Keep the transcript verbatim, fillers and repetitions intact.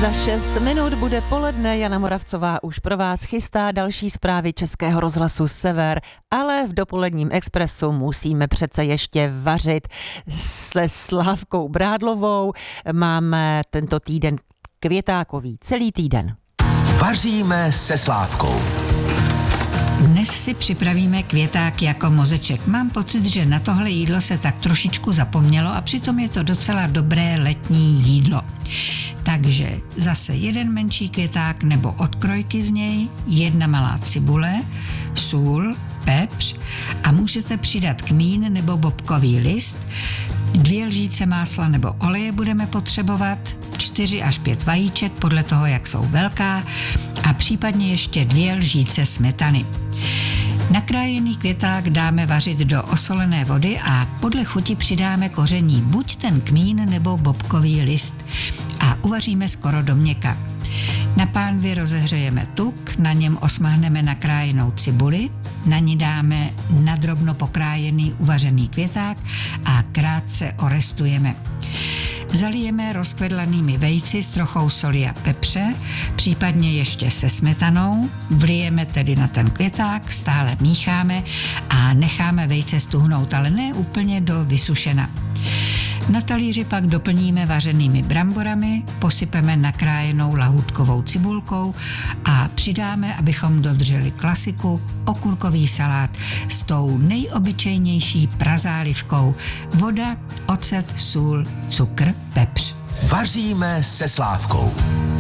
Za šest minut bude poledne, Jana Moravcová už pro vás chystá další zprávy Českého rozhlasu Sever, ale v dopoledním expresu musíme přece ještě vařit se Slávkou Brádlovou. Máme tento týden květákový, celý týden. Vaříme se Slávkou. Dnes si připravíme květák jako mozeček. Mám pocit, že na tohle jídlo se tak trošičku zapomnělo a přitom je to docela dobré letní jídlo. Takže zase jeden menší květák nebo odkrojky z něj, jedna malá cibule, sůl, pepř a můžete přidat kmín nebo bobkový list, dvě lžíce másla nebo oleje budeme potřebovat, čtyři až pět vajíček podle toho, jak jsou velká a případně ještě dvě lžíce smetany. Nakrájený květák dáme vařit do osolené vody a podle chuti přidáme koření, buď ten kmín nebo bobkový list a uvaříme skoro do měka. Na pánvi rozehřejeme tuk, na něm osmahneme nakrájenou cibuli, na ní dáme nadrobno pokrájený uvařený květák a krátce orestujeme. Zalijeme rozkvedlanými vejci s trochou soli a pepře, případně ještě se smetanou, vlijeme tedy na ten květák, stále mícháme a necháme vejce stuhnout, ale ne úplně do vysušena. Na talíři pak doplníme vařenými bramborami, posypeme nakrájenou lahůdkovou cibulkou a přidáme, abychom dodrželi klasiku, okurkový salát s tou nejobyčejnější prazálivkou. Voda, ocet, sůl, cukr, pepř. Vaříme se Slávkou.